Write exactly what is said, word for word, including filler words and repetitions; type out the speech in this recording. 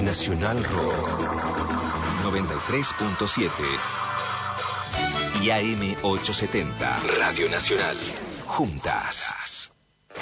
Nacional Rock noventa y tres punto siete y A M ochocientos setenta. Radio Nacional. Juntas.